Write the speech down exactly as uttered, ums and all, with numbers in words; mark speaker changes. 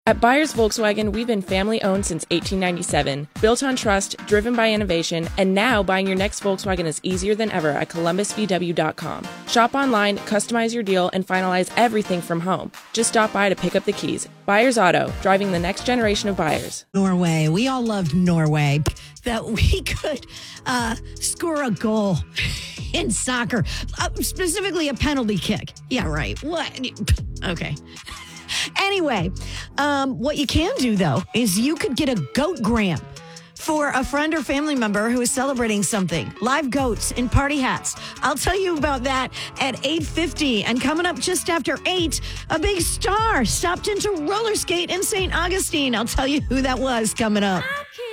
Speaker 1: At Byers Volkswagen, we've been family-owned since eighteen ninety-seven, built on trust, driven by innovation, and now buying your next Volkswagen is easier than ever at columbus v w dot com. Shop online, customize your deal, and finalize everything from home. Just stop by to pick up the keys. Byers Auto, driving the next generation of buyers.
Speaker 2: Norway. We all loved Norway. That we could uh, score a goal in soccer, uh, specifically a penalty kick. Yeah, right. What? Okay. Anyway, um, what you can do, though, is you could get a goat gram for a friend or family member who is celebrating something. Live goats in party hats. I'll tell you about that at eight fifty. And coming up just after eight, a big star stopped into roller skate in Saint Augustine. I'll tell you who that was coming up.